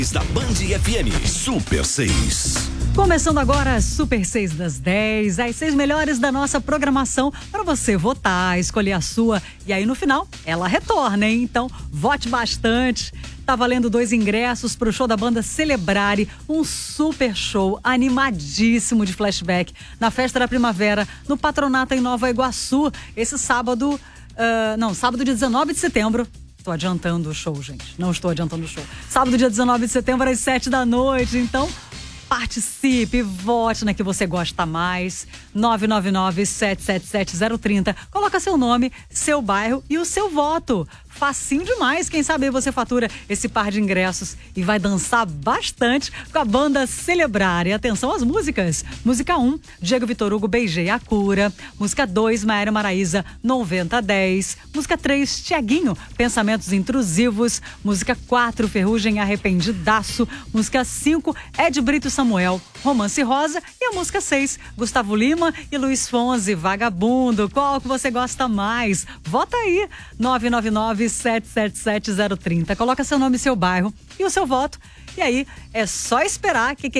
Da Band FM Super 6. Começando agora, Super 6 das 10, as 6 melhores da nossa programação para você votar, escolher a sua. E aí no final, ela retorna, hein? Então, vote bastante. Tá valendo 2 ingressos pro show da banda Celebrare, um super show animadíssimo de flashback na Festa da Primavera, no Patronato em Nova Iguaçu, esse sábado, sábado dia 19 de setembro. Estou adiantando o show, gente. Não estou adiantando o show. Sábado, dia 19 de setembro, às 7 da noite. Então, participe, vote na que você gosta mais. 999-777-030. Coloca seu nome, seu bairro e o seu voto. Facinho demais. Quem sabe você fatura esse par de ingressos e vai dançar bastante com a banda Celebrar. E atenção às músicas. Música 1, Diego Vitor Hugo, Beijei a Cura. Música 2, Maíra Maraíza, 9010. Música 3, Tiaguinho, Pensamentos Intrusivos. Música 4, Ferrugem, Arrependidaço. Música 5, Ed Brito Samuel, Romance Rosa. E a música 6, Gustavo Lima e Luiz Fonsi, Vagabundo. Qual que você gosta mais? Vota aí, 999-777-030. Coloca seu nome e seu bairro e o seu voto. E aí, é só esperar que